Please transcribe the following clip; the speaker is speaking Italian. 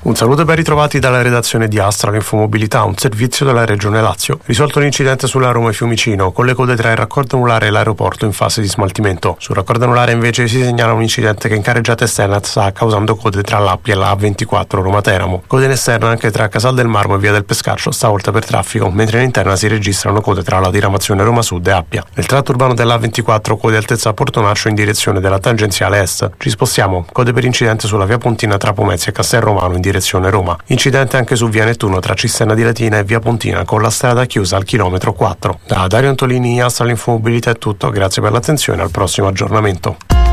Un saluto e ben ritrovati dalla redazione di Astra Infomobilità, un servizio della Regione Lazio. Risolto l'incidente sulla Roma Fiumicino, con le code tra il raccordo anulare e l'aeroporto in fase di smaltimento. Sul raccordo anulare invece si segnala un incidente che in carreggiata esterna sta causando code tra l'Appia e la A24 Roma Teramo. Code in esterna anche tra Casal del Marmo e Via del Pescaccio, stavolta per traffico, mentre in interna si registrano code tra la diramazione Roma Sud e Appia. Nel tratto urbano della A24 code altezza Portonaccio in direzione della tangenziale est. Ci spostiamo, code per incidente sulla via Pontina tra Pomezia e Castel Romano in direzione Roma. Incidente anche su via Nettuno tra Cisterna di Latina e via Pontina con la strada chiusa al chilometro 4. Da Dario Antolini, Astra l'Infomobilità è tutto, grazie per l'attenzione, al prossimo aggiornamento.